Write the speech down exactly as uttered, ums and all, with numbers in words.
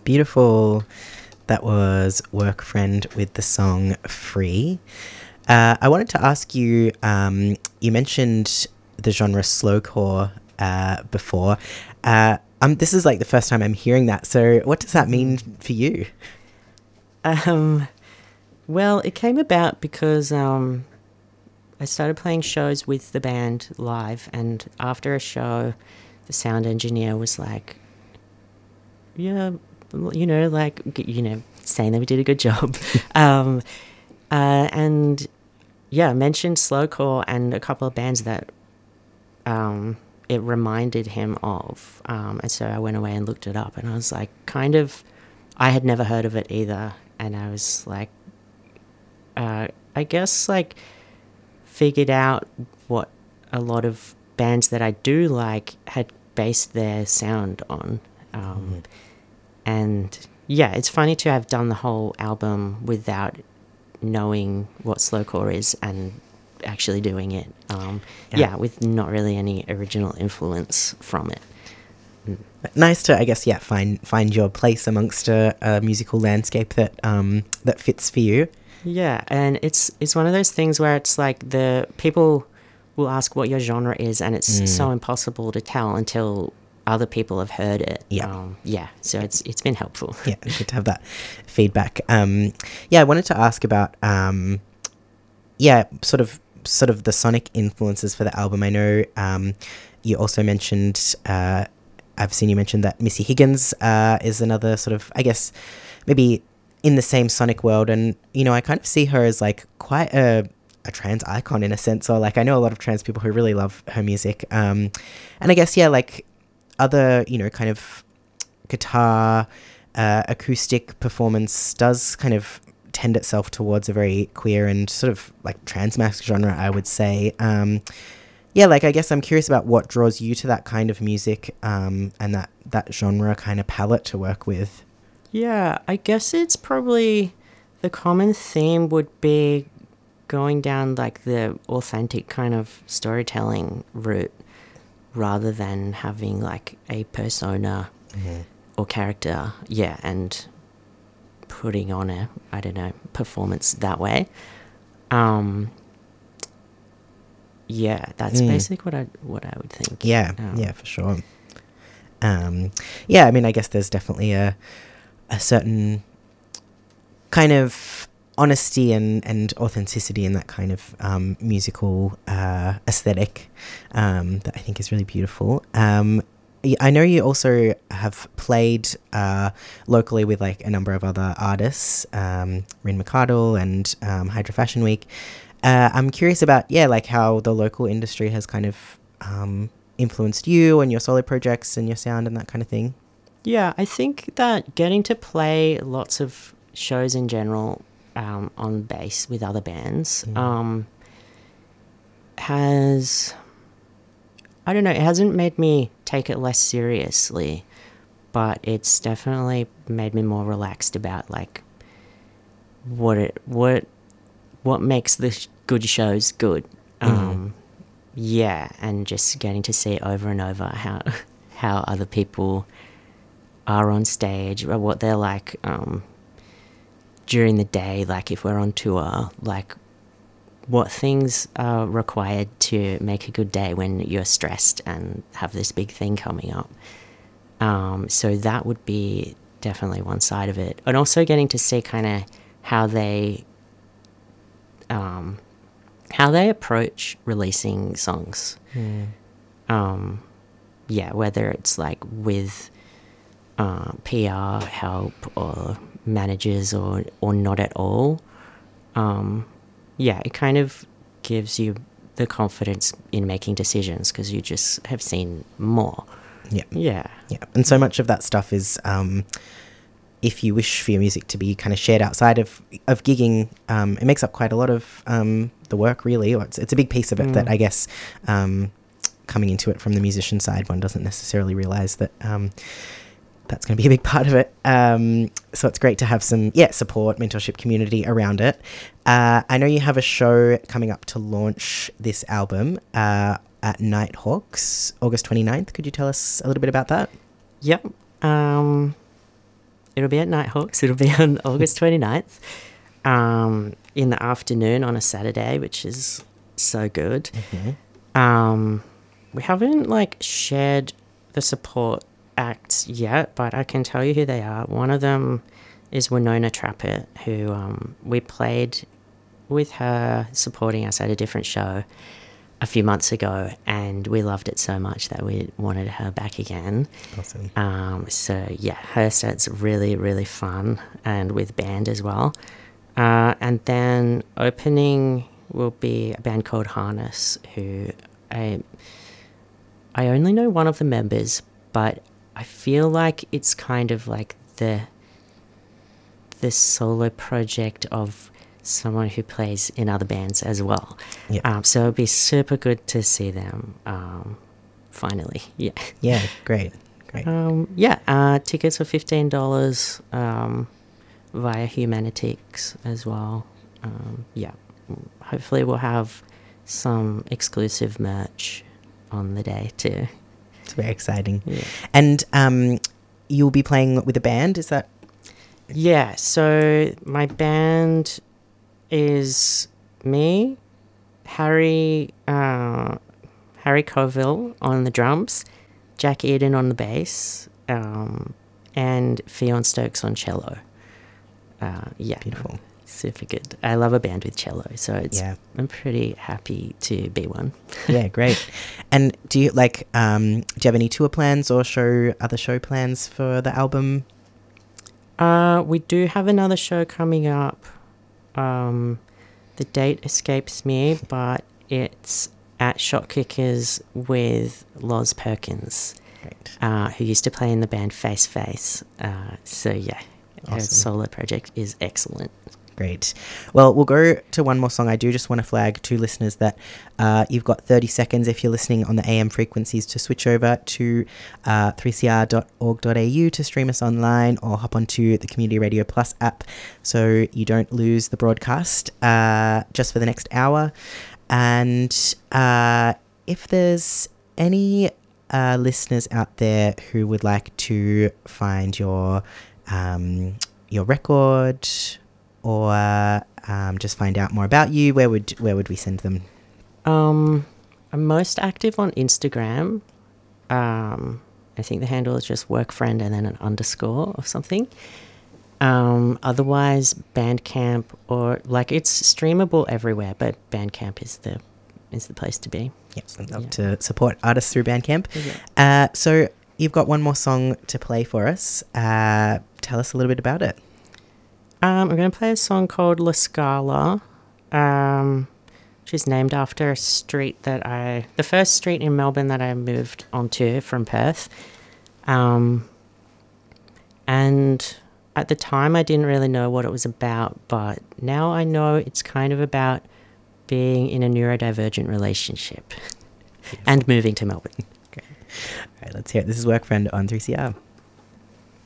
Beautiful. That was Work Friend with the song Free. Uh, I wanted to ask you, um, you mentioned the genre slowcore uh, before. Uh, um, this is like the first time I'm hearing that. So what does that mean for you? Um, well, it came about because um, I started playing shows with the band live, and after a show, the sound engineer was like, yeah, you know, like, you know, saying that we did a good job. um, uh, and yeah, mentioned slowcore and a couple of bands that um, it reminded him of. Um, and so I went away and looked it up, and I was like, kind of, I had never heard of it either. And I was like, uh, I guess, like, figured out what a lot of bands that I do like had based their sound on. Um, mm. And yeah, it's funny to have done the whole album without knowing what slowcore is and actually doing it. Um, yeah. yeah, with not really any original influence from it. Nice to, I guess, yeah, find find your place amongst a, a musical landscape that um, that fits for you. Yeah, and it's it's one of those things where it's like the people will ask what your genre is, and it's mm. so impossible to tell until other people have heard it. Yeah, um, yeah. So it's it's been helpful. Yeah, good to have that feedback. Um, yeah, I wanted to ask about um, yeah, sort of sort of the sonic influences for the album. I know um, you also mentioned. Uh, I've seen you mention that Missy Higgins uh, is another sort of, I guess, maybe in the same sonic world. And, you know, I kind of see her as like quite a, a trans icon in a sense. Or like I know a lot of trans people who really love her music. Um, and I guess, yeah, like other, you know, kind of guitar, uh, acoustic performance does kind of tend itself towards a very queer and sort of like trans masc genre, I would say. Um, Yeah, like, I guess I'm curious about what draws you to that kind of music um, and that, that genre kind of palette to work with. Yeah, I guess it's probably the common theme would be going down, like, the authentic kind of storytelling route rather than having, like, a persona mm-hmm. or character, yeah, and putting on a, I don't know, performance that way. Um... Yeah, that's mm. basically what I what I would think. Yeah, um, yeah, for sure. Um, yeah, I mean, I guess there's definitely a a certain kind of honesty and, and authenticity in that kind of um, musical uh, aesthetic um, that I think is really beautiful. Um, I know you also have played uh, locally with like a number of other artists, um, Rin McArdle and um, Hydra Fashion Week. Uh, I'm curious about, yeah, like how the local industry has kind of um, influenced you and your solo projects and your sound and that kind of thing. Yeah, I think that getting to play lots of shows in general um, on bass with other bands mm. um, has, I don't know, it hasn't made me take it less seriously, but it's definitely made me more relaxed about like what it, what, what makes the sh- good shows good. Um, mm. Yeah, and just getting to see over and over how how other people are on stage or what they're like um, during the day, like if we're on tour, like what things are required to make a good day when you're stressed and have this big thing coming up. Um, so that would be definitely one side of it. And also getting to see kind of how they Um, how they approach releasing songs. Mm. Um, yeah, whether it's like with uh, P R help or managers or, or not at all. Um, yeah, it kind of gives you the confidence in making decisions because you just have seen more. Yeah. Yeah. Yeah. And so much of that stuff is... Um, if you wish for your music to be kind of shared outside of of gigging, um, it makes up quite a lot of um, the work, really. Or it's, it's a big piece of it mm. that I guess um, coming into it from the musician side, one doesn't necessarily realise that um, that's going to be a big part of it. Um, so it's great to have some, yeah, support, mentorship community around it. Uh, I know you have a show coming up to launch this album uh, at Nighthawks, August twenty-ninth. Could you tell us a little bit about that? Yep. Um... it'll be at Nighthawks. It'll be on August twenty-ninth, um, in the afternoon on a Saturday, which is so good. Mm-hmm. Um, we haven't like shared the support acts yet, but I can tell you who they are. One of them is Winona Trappett, who um, we played with her supporting us at a different show a few months ago, and we loved it so much that we wanted her back again. Awesome. Um, so yeah, her set's really, really fun, and with band as well. Uh, and then opening will be a band called Harness, who I I only know one of the members, but I feel like it's kind of like the the solo project of someone who plays in other bands as well. Yeah. Um, so it'd be super good to see them um, finally. Yeah. Yeah, great. Great. Um, yeah, uh, tickets are fifteen dollars um, via Humanitics as well. Um, yeah, hopefully we'll have some exclusive merch on the day too. It's very exciting. Yeah. And um, you'll be playing with a band, is that? Yeah, so my band is me, Harry, uh, Harry Coville on the drums, Jack Eden on the bass, um, and Fionn Stokes on cello. Uh, yeah, Beautiful. super good. I love a band with cello, so it's Yeah. I'm pretty happy to be one. Yeah, great. And do you like um do you have any tour plans or show other show plans for the album? Uh, we do have another show coming up. Um, the date escapes me, but it's at Shot Kickers with Loz Perkins, Great. uh, who used to play in the band Face Face. Uh, so yeah, her Awesome. solo project is excellent. Great. Well, we'll go to one more song. I do just want to flag to listeners that uh, you've got thirty seconds if you're listening on the A M frequencies to switch over to uh, three c r dot org dot a u to stream us online, or hop onto the Community Radio Plus app so you don't lose the broadcast uh, just for the next hour. And uh, if there's any uh, listeners out there who would like to find your um, your record, or um, just find out more about you, where would where would we send them? Um, I'm most active on Instagram. Um, I think the handle is just workfriend and then an underscore or something. Um, otherwise, Bandcamp, or like it's streamable everywhere, but Bandcamp is the is the place to be. Yes, I'd love Yeah. to support artists through Bandcamp. Yeah. Uh, so you've got one more song to play for us. Uh, tell us a little bit about it. Um, I'm going to play a song called La Scala, um, which is named after a street that I, the first street in Melbourne that I moved onto from Perth. Um, and at the time I didn't really know what it was about, but now I know it's kind of about being in a neurodivergent relationship and moving to Melbourne. All right, let's hear it. This is Workfriend on three C R.